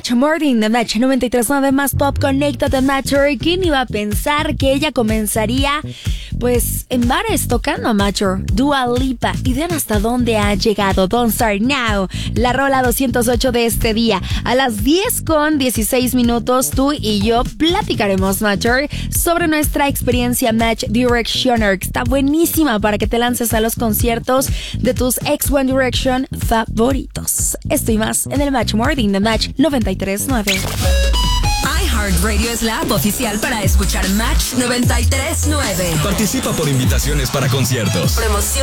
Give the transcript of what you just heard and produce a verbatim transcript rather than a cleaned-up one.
Match Morning de Match noventa y tres punto nueve más Pop Conecta de Match. ¿Quién iba a pensar que ella comenzaría pues en bares tocando Matcher? Dua Lipa. Y vean hasta dónde ha llegado. Don't Start Now, la rola doscientos ocho de este día. A las diez con dieciséis minutos, tú y yo platicaremos, Matcher, sobre nuestra experiencia Match Directioner, que está buenísima para que te lances a los conciertos de tus ex One Direction favoritos. Esto y más en el Match Morning de Match noventa y tres punto nueve. iHeartRadio es la app oficial para escuchar Match noventa y tres punto nueve. Participa por invitaciones para conciertos, promoción